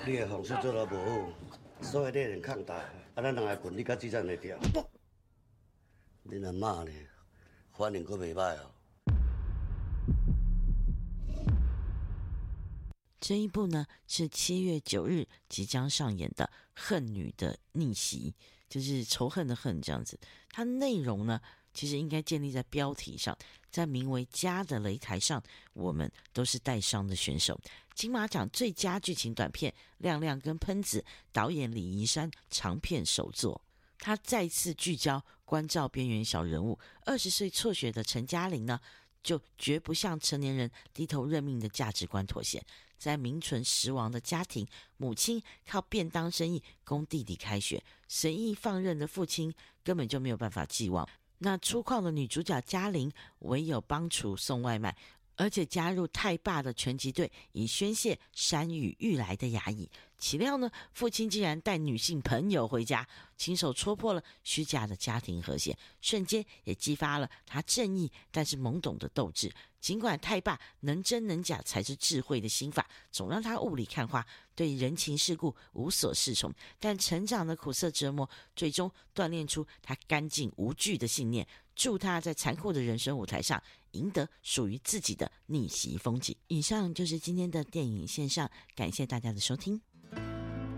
你的风水做得无好，所以你会抗大，咱两个棍你甲几阵会掉？你阿妈呢？反应阁袂歹哦。 这一部呢是7月9日即将上演的《恨女的逆袭》，就是仇恨的恨这样子。它内容呢其实应该建立在标题上，在名为家的擂台上，我们都是带伤的选手。金马奖最佳剧情短片《亮亮跟喷子》，导演李怡山长片首作。他再次聚焦关照边缘小人物，20岁辍学的陈嘉玲呢，就绝不向成年人低头认命的价值观妥协。在名存实亡的家庭，母亲靠便当生意供弟弟开学，随意放任的父亲根本就没有办法寄望。那粗犷的女主角嘉玲唯有帮厨送外卖，而且加入太霸的拳击队，以宣泄山雨欲来的压抑。岂料呢，父亲竟然带女性朋友回家，亲手戳破了虚假的家庭和谐，瞬间也激发了他正义但是懵懂的斗志。尽管太霸能真能假才是智慧的心法，总让他雾里看花，对人情世故无所适从，但成长的苦涩折磨最终锻炼出他干净无惧的信念，助他在残酷的人生舞台上赢得属于自己的逆袭风景。以上就是今天的电影线上，感谢大家的收听。